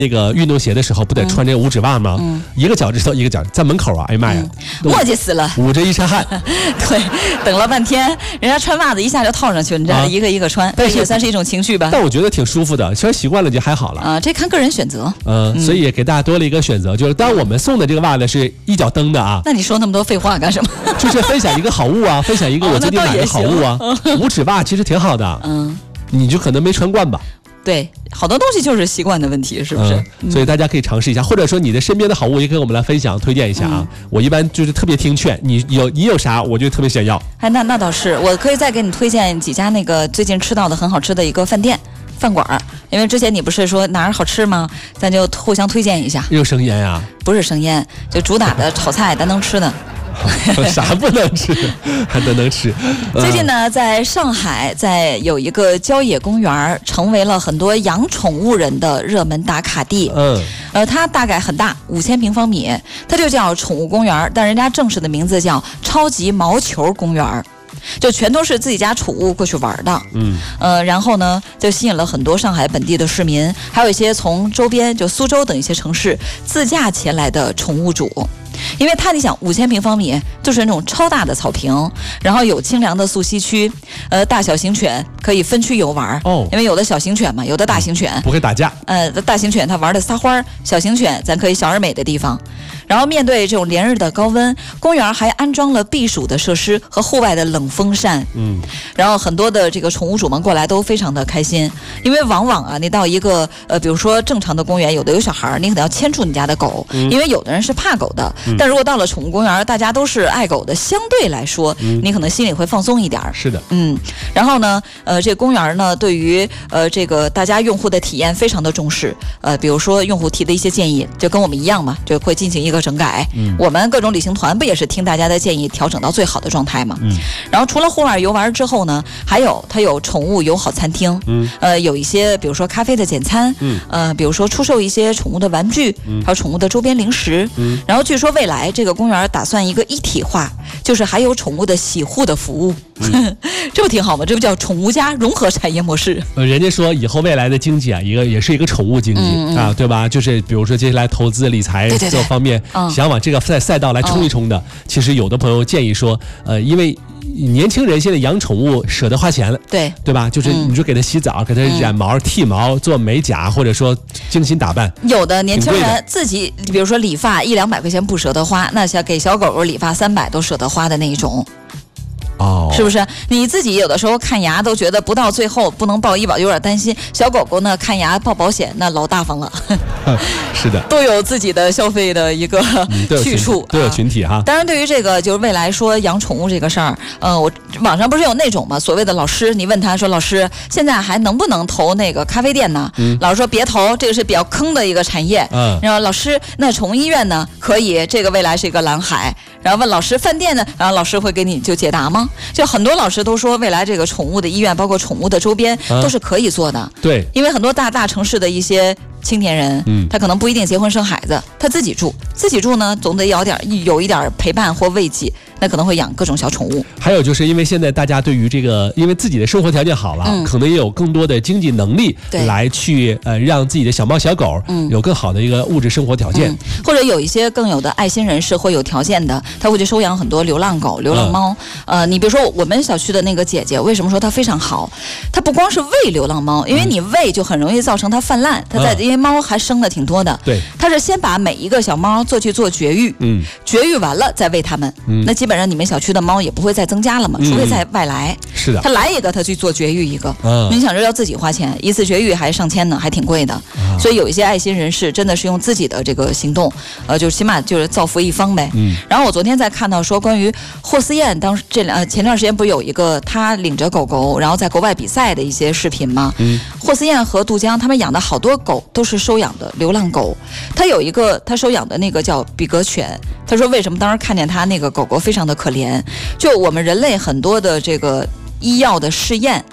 那个运动鞋的时候不得穿这个五指袜吗？一个脚趾头一个脚，在门口啊，哎呀妈呀， 磨叽死了， 捂着一身汗。 对，等了半天，人家穿袜子一下就套上去，你这一个一个穿，这也算是一种情绪吧。 但我觉得挺舒服的，穿习惯了就还好了。 这看个人选择。 所以也给大家多了一个选择，就是当我们送的这个袜子是一脚蹬的啊。 那你说那么多废话干什么？ 就是分享一个好物啊，分享一个我最近买的好物啊。五指袜其实挺好的，你就可能没穿惯吧。 对，好多东西就是习惯的问题，是不是？ 所以大家可以尝试一下，或者说你的身边的好物也跟我们来分享推荐一下啊。我一般就是特别听劝，你有啥我就特别想要。 那倒是，我可以再给你推荐几家那个最近吃到的很好吃的一个饭馆，因为之前你不是说哪儿好吃吗？咱就互相推荐一下。 又生腌呀？ 不是生腌，就主打的炒菜咱能吃的。 啥不能吃，还都能吃。 最近呢，在上海，有一个郊野公园，成为了很多养宠物人的热门打卡地。它大概很大，5000平方米，它就叫宠物公园，但人家正式的名字叫超级毛球公园。就全都是自己家宠物过去玩的，然后呢，就吸引了很多上海本地的市民，还有一些从周边就苏州等一些城市自驾前来的宠物主。因为你想5000平方米就是那种超大的草坪，然后有清凉的溯溪区，大小型犬可以分区游玩。因为有的小型犬嘛，有的大型犬不会打架。 大型犬它玩的撒欢，小型犬咱可以小而美的地方。然后面对这种连日的高温，公园还安装了避暑的设施和户外的冷风扇。然后很多的这个宠物主们过来都非常的开心，因为往往啊，你到一个比如说正常的公园，有的有小孩，你可能要牵住你家的狗，因为有的人是怕狗的。但如果到了宠物公园，大家都是爱狗的，相对来说，你可能心里会放松一点。 是的， 然后呢，这个公园呢，对于这个大家用户的体验非常的重视。比如说用户提的一些建议，就跟我们一样嘛，就会进行一个整改。我们各种旅行团不也是听大家的建议，调整到最好的状态嘛？然后除了户外游玩之后呢，它有宠物友好餐厅，有一些比如说咖啡的简餐，比如说出售一些宠物的玩具，还有宠物的周边零食。然后据说未来这个公园打算一个一体化，就是还有宠物的洗护的服务。这不挺好吗？这不叫宠物家融合产业模式。 人家说以后未来的经济啊，也是一个宠物经济啊，对吧？就是比如说接下来投资理财这方面，想往这个赛道来冲一冲的，其实有的朋友建议说，因为年轻人现在养宠物舍得花钱了，对吧？就是你说给它洗澡，给它染毛、剃毛、做美甲，或者说精心打扮。 有的年轻人自己，比如说理发100-200块钱不舍得花，那像给小狗狗理发300都舍得花的那一种。是不是？你自己有的时候看牙都觉得不到最后不能报医保，有点担心。小狗狗呢，看牙报保险那老大方了。 是的， 都有自己的消费的一个去处， 都有群体哈。 当然，对于这个就是未来说养宠物这个事儿，我网上不是有那种嘛，所谓的老师，你问他说，老师现在还能不能投那个咖啡店呢？老师说别投，这个是比较坑的一个产业。然后老师，那宠物医院呢？可以，这个未来是一个蓝海。然后问老师，饭店呢？然后老师会给你就解答吗？就很多老师都说，未来这个宠物的医院，包括宠物的周边，都是可以做的。 对， 因为很多大城市的一些青年人，他可能不一定结婚生孩子，他自己住呢，总得有一点陪伴或慰藉，那可能会养各种小宠物。 还有就是因为现在大家对于这个，因为自己的生活条件好了，可能也有更多的经济能力来去让自己的小猫小狗有更好的一个物质生活条件， 或者有一些更有的爱心人士或有条件的，他会去收养很多流浪狗、流浪猫。你比如说我们小区的那个姐姐，为什么说她非常好？她不光是喂流浪猫，因为你喂就很容易造成它泛滥，因为猫还生的挺多的。 对， 她是先把每一个小猫做绝育，绝育完了再喂它们。那基本上你们小区的猫也不会再增加了嘛，除非在外来。 是的， 他来一个他去做绝育一个。你想这要自己花钱，一次绝育还上千呢，还挺贵的。所以有一些爱心人士真的是用自己的这个行动，就起码就是造福一方呗。然后我昨天在看到说关于霍思燕前段时间不是有一个他领着狗狗然后在国外比赛的一些视频吗？霍思燕和杜江他们养的好多狗都是收养的流浪狗。他有一个他收养的那个叫比格犬，他说为什么当时看见他那个狗狗非常的可怜，就我们人类很多的这个医药的试验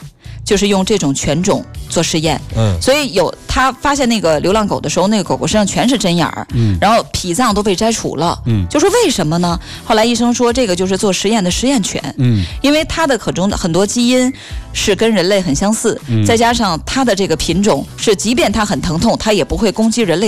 就是用这种犬种做实验。所以他发现那个流浪狗的时候，那个狗狗身上全是针眼儿，然后脾脏都被摘除了。就说为什么呢？后来医生说这个就是做实验的实验犬。因为它的可中的很多基因是跟人类很相似，再加上它的这个品种是，即便它很疼痛，它也不会攻击人类。